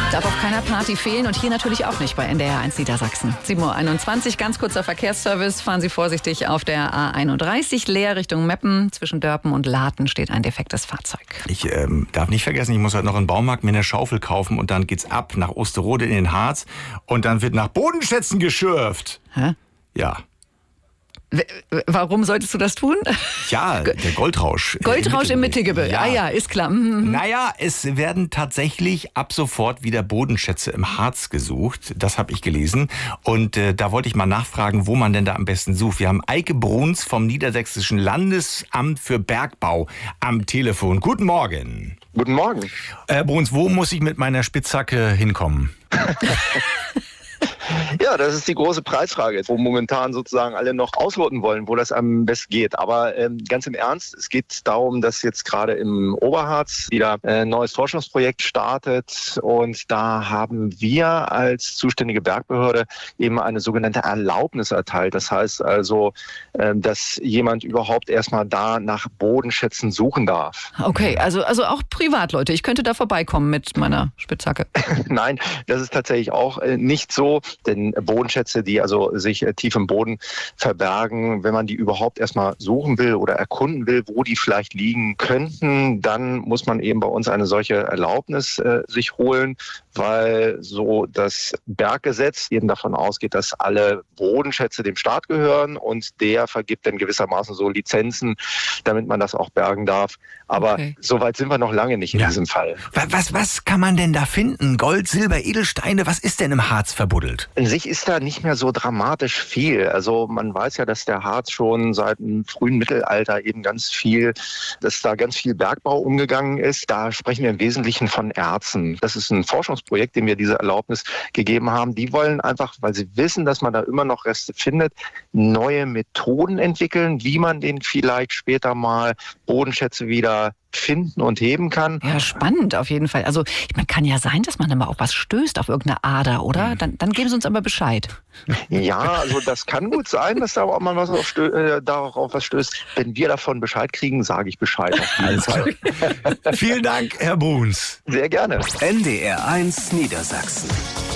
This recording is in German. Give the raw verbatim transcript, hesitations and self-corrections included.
Darf auf keiner Party fehlen und hier natürlich auch nicht bei N D R eins Niedersachsen. sieben Uhr einundzwanzig, ganz kurzer Verkehrsservice. Fahren Sie vorsichtig auf der A einunddreißig leer Richtung Meppen. Zwischen Dörpen und Laten steht ein defektes Fahrzeug. Ich ähm, darf nicht vergessen, ich muss heute noch in den Baumarkt mir eine Schaufel kaufen und dann geht's ab nach Osterode in den Harz und dann wird nach Bodenschätzen geschürft. Hä? Ja. W- Warum solltest du das tun? Ja, der Goldrausch. Goldrausch im Mittelgebirge. Ja. Ah ja, ist klar. Mhm. Naja, es werden tatsächlich ab sofort wieder Bodenschätze im Harz gesucht. Das habe ich gelesen. Und äh, da wollte ich mal nachfragen, wo man denn da am besten sucht. Wir haben Eike Bruns vom Niedersächsischen Landesamt für Bergbau am Telefon. Guten Morgen. Guten Morgen. Herr Bruns, wo muss ich mit meiner Spitzhacke hinkommen? Ja, das ist die große Preisfrage, wo momentan sozusagen alle noch ausloten wollen, wo das am besten geht. Aber ähm, ganz im Ernst, es geht darum, dass jetzt gerade im Oberharz wieder ein neues Forschungsprojekt startet. Und da haben wir als zuständige Bergbehörde eben eine sogenannte Erlaubnis erteilt. Das heißt also, äh, dass jemand überhaupt erstmal da nach Bodenschätzen suchen darf. Okay, also, also auch Privatleute. Ich könnte da vorbeikommen mit meiner Spitzhacke. Nein, das ist tatsächlich auch äh, nicht so. Denn Bodenschätze, die also sich äh, tief im Boden verbergen, wenn man die überhaupt erstmal suchen will oder erkunden will, wo die vielleicht liegen könnten, dann muss man eben bei uns eine solche Erlaubnis äh, sich holen, weil so das Berggesetz eben davon ausgeht, dass alle Bodenschätze dem Staat gehören und der vergibt dann gewissermaßen so Lizenzen, damit man das auch bergen darf. Aber okay. So weit sind wir noch lange nicht in Ja. diesem Fall. Was, was, was kann man denn da finden? Gold, Silber, Edelsteine, was ist denn im Harz verbuddelt? In sich ist da nicht mehr so dramatisch viel. Also man weiß ja, dass der Harz schon seit dem frühen Mittelalter eben ganz viel, dass da ganz viel Bergbau umgegangen ist. Da sprechen wir im Wesentlichen von Erzen. Das ist ein Forschungsprojekt, dem wir diese Erlaubnis gegeben haben. Die wollen einfach, weil sie wissen, dass man da immer noch Reste findet, neue Methoden entwickeln, wie man den vielleicht später mal Bodenschätze wieder finden und heben kann. Ja, spannend auf jeden Fall. Also ich meine, kann ja sein, dass man immer auf was stößt, auf irgendeine Ader, oder? Dann, dann geben Sie uns aber Bescheid. Ja, also das kann gut sein, dass da auch mal was auf, stö- äh, darauf auf was stößt. Wenn wir davon Bescheid kriegen, sage ich Bescheid. Alles klar. Vielen Dank, Herr Bruns. Sehr gerne. N D R eins Niedersachsen.